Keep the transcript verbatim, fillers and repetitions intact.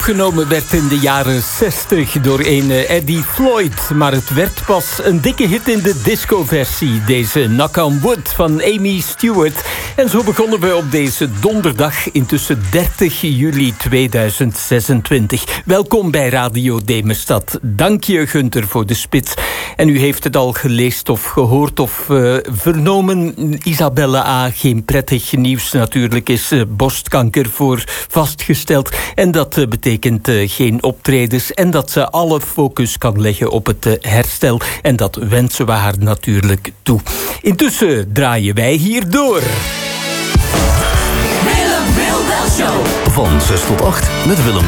Opgenomen werd in de jaren zestig door een Eddie Floyd. Maar het werd pas een dikke hit in de discoversie. Deze Knock on Wood van Amy Stewart. En zo begonnen we op deze donderdag, intussen dertig juli tweeduizend zesentwintig. Welkom bij Radio Demenstad. Dank je, Gunther, voor de spits. En u heeft het al gelezen of gehoord of uh, vernomen. Isabelle A. Geen prettig nieuws. Natuurlijk is uh, borstkanker voor vastgesteld. En dat uh, betekent uh, geen optredens. En dat ze alle focus kan leggen op het uh, herstel. En dat wensen we haar natuurlijk toe. Intussen draaien wij hier door. Willem Wilda Show. Van zes tot acht met Willem